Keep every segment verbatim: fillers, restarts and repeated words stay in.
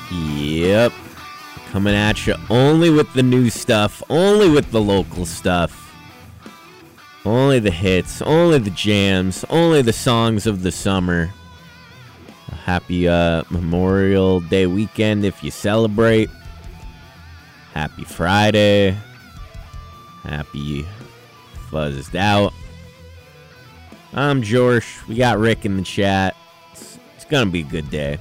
Yep. Coming at you only with the new stuff, only with the local stuff, only the hits, only the jams, only the songs of the summer. A happy uh, Memorial Day weekend if you celebrate. Happy Friday. Happy Fuzzed Out. I'm Jorsh. We got Rick in the chat. It's, it's gonna be a good day.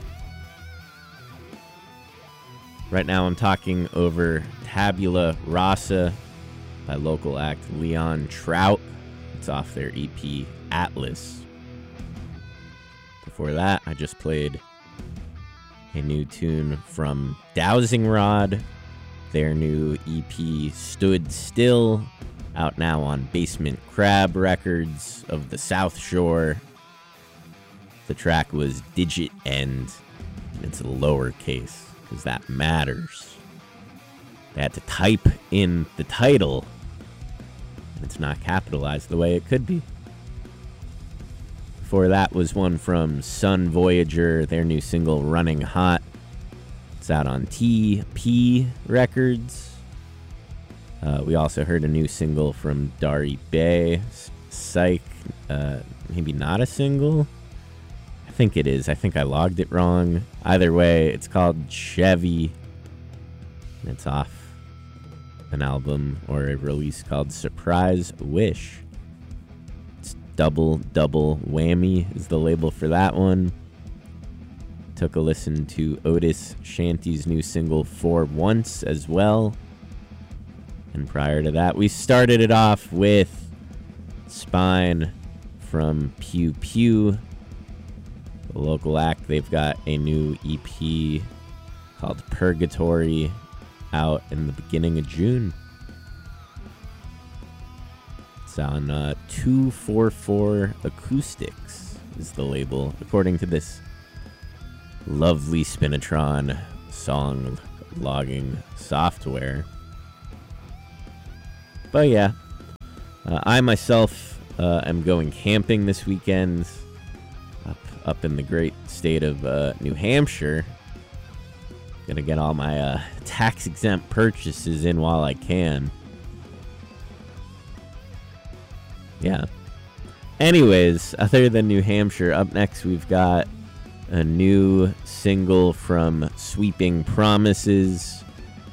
Right now I'm talking over Tabula Rasa by local act Leon Trout. It's off their E P Atlas. Before that, I just played a new tune from Dowsing Rod. Their new E P Stood Still, out now on Basement Crab Records of the South Shore. The track was Digit End. It's a lowercase, because that matters. They had to type in the title, and it's not capitalized the way it could be. Before that was one from Sun Voyager, their new single Running Hot. It's out on T P Records. Uh, we also heard a new single from Dari Bay, Psych. Uh, maybe not a single? I think it is. I think I logged it wrong. Either way, it's called Chevy. And it's off an album or a release called Surprise Wish. It's Double Double Whammy is the label for that one. Took a listen to Otis Shanty's new single For Once as well. And prior to that, we started it off with Spine from Pew Pew. The local act, they've got a new E P called Purgatory out in the beginning of June. It's on uh, two forty-four Acoustics is the label, according to this lovely Spinatron song logging software. But yeah, uh, I myself uh, am going camping this weekend up up in the great state of uh, New Hampshire. Gonna get all my uh, tax exempt purchases in while I can. Yeah. Anyways, other than New Hampshire, up next we've got a new single from Sweeping Promises.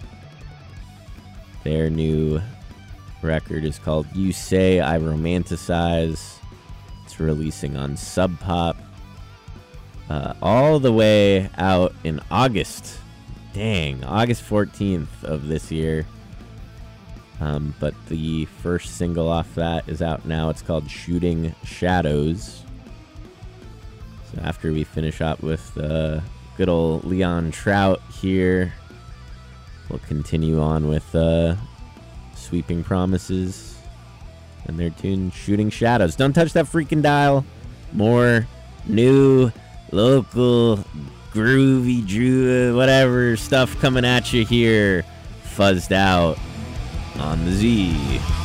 Their new record is called You Say I Romanticize. It's releasing on Sub Pop. Uh, all the way out in August. Dang, August fourteenth of this year. Um, but the first single off that is out now. It's called Shooting Shadows. So after we finish up with uh, good old Leon Trout here, we'll continue on with uh, Sweeping Promises and their tune Shooting Shadows. Don't touch that freaking dial. More new, local, groovy, drew, whatever stuff coming at you here. Fuzzed Out on the Z.